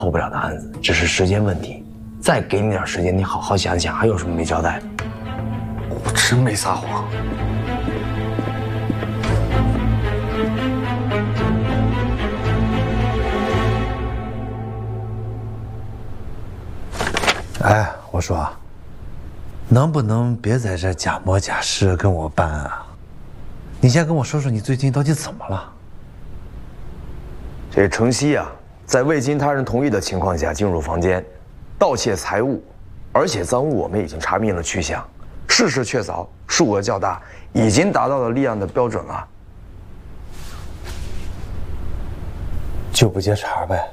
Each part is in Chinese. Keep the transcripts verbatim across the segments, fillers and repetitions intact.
破不了的案子，只是时间问题。再给你点时间，你好好想想，还有什么没交代？ 我真没撒谎。 哎，我说，能不能别在这假模假式跟我办啊？你先跟我说说你最近到底怎么了？ 这程曦啊，在未经他人同意的情况下进入房间，盗窃财物，而且赃物我们已经查明了去向，事实确凿，数额较大，已经达到了立案的标准了。 就不接茬呗。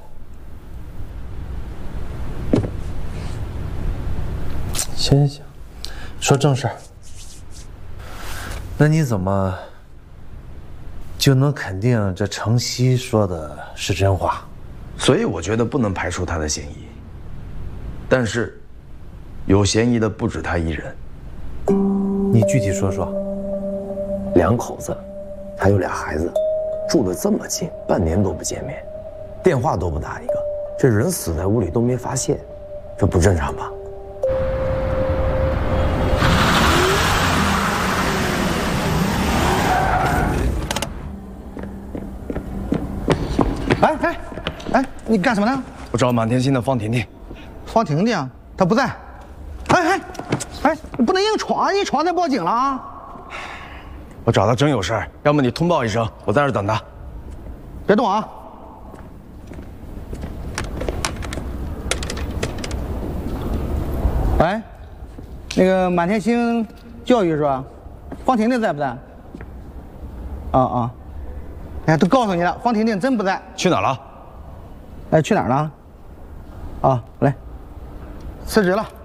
行行行，说正事儿。那你怎么就能肯定这程曦说的是真话？ 所以我觉得不能排除他的嫌疑。但是，有嫌疑的不止他一人。 你具体说说。 两口子，还有俩孩子，住得这么近，半年都不见面，电话都不打一个，这人死在屋里都没发现，这不正常吧？ 哎哎哎，你干什么呢？ 我找满天星的方婷婷。 方婷婷，她不在。哎哎哎，你不能硬闯，一闯再报警了啊！ 我找他真有事儿，要么你通报一声，我在这儿等他。 别动啊！喂，那个满天星教育是吧？方婷婷在不在？啊啊！哎，都告诉你了，方婷婷真不在。 去哪儿了？ 哎，去哪儿了？啊，来，辞职了。